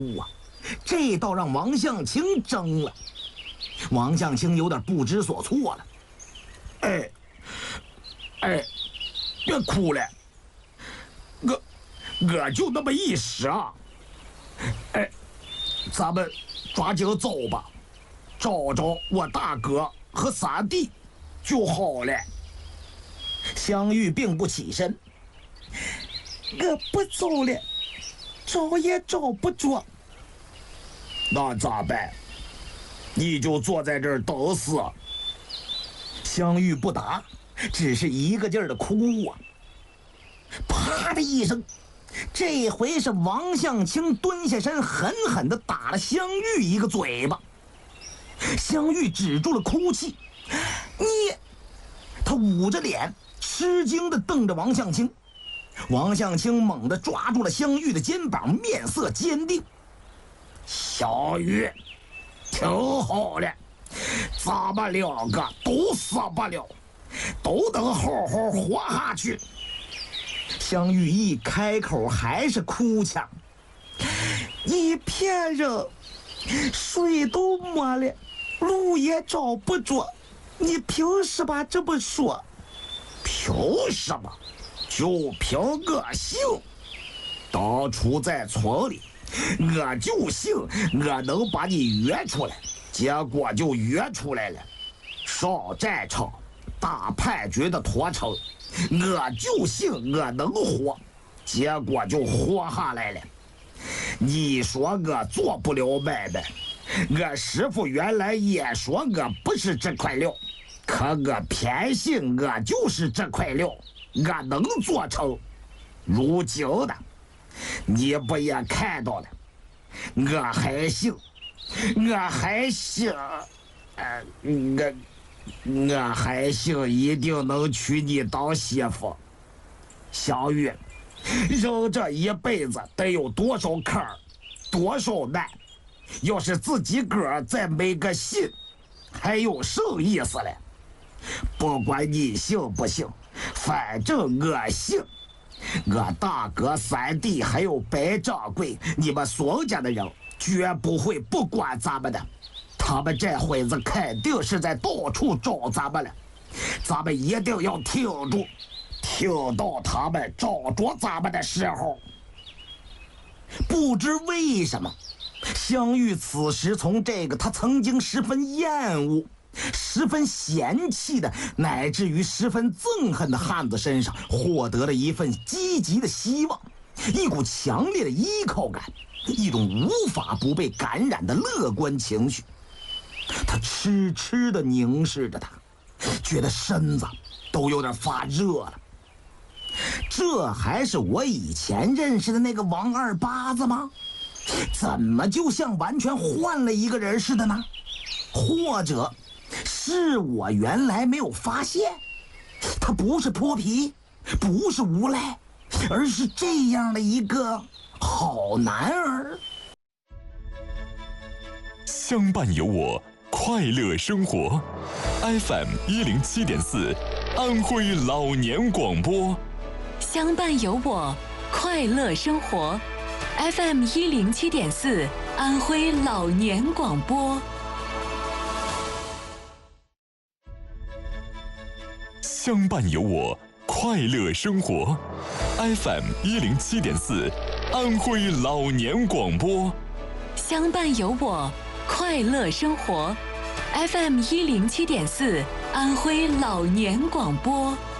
啊，这倒让王向清怔了。王向清有点不知所措了。别哭了，我就那么一时啊。咱们抓紧走吧，找找我大哥和三弟就好了。香玉并不起身，我不走了，找也找不着。那咋办？你就坐在这儿等死。香玉不答，只是一个劲儿的哭啊。啪的一声，这回是王向清蹲下身，狠狠地打了香玉一个嘴巴。香玉止住了哭泣，他捂着脸，吃惊地瞪着王向清。王向清猛地抓住了香玉的肩膀，面色坚定。小玉，听好了，咱们两个都死不了，都能好好活下去。香玉一开口还是哭腔：“你骗人，水都没了，路也找不着，你凭什么这么说？”凭什么？就凭我姓。当初在村里，我就信我能把你约出来，结果就约出来了。上战场打叛军的驼城，我就信我能活，结果就活下来了。你说我做不了买卖，我师傅原来也说我不是这块料，可我偏信我就是这块料，我能做成。如今的你不也看到了？我还信一定能娶你当媳妇。小玉，人这一辈子得有多少坎儿，多少难，要是自己个儿再没个信，还有什么意思嘞？不管你信不信，反正我信。我大哥三弟还有白掌柜，你们孙家的人绝不会不管咱们的，他们这会子肯定是在到处找咱们了，咱们一定要挺住，听到他们找着咱们的时候。不知为什么，香玉此时从这个他曾经十分厌恶、十分嫌弃的，乃至于十分憎恨的汉子身上获得了一份积极的希望，一股强烈的依靠感，一种无法不被感染的乐观情绪。他痴痴地凝视着他，觉得身子都有点发热了。这还是我以前认识的那个王二八子吗？怎么就像完全换了一个人似的呢？或者是我原来没有发现，他不是泼皮，不是无赖，而是这样的一个好男儿。 相伴有我，快乐生活。FM107.4，安徽老年广播。 相伴有我，快乐生活。FM107.4，安徽老年广播。 相伴有我，快乐生活。FM107.4，安徽老年广播。 相伴有我，快乐生活。FM107.4，安徽老年广播。